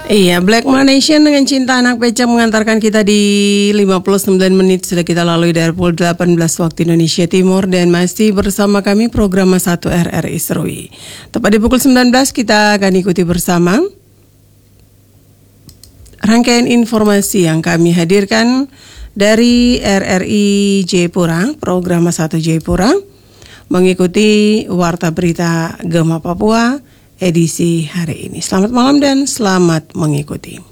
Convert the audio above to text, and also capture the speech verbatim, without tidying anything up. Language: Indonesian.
Iya, Black Nation dengan Cinta Anak Beca mengantarkan kita di lima puluh sembilan menit sudah kita lalui dari pukul delapan belas waktu Indonesia Timur, dan masih bersama kami program satu R R I Serui. Tepat di pukul sembilan belas kita akan ikuti bersama rangkaian informasi yang kami hadirkan dari R R I Jayapura, program satu Jayapura, mengikuti Warta Berita Gema Papua edisi hari ini. Selamat malam dan selamat mengikuti.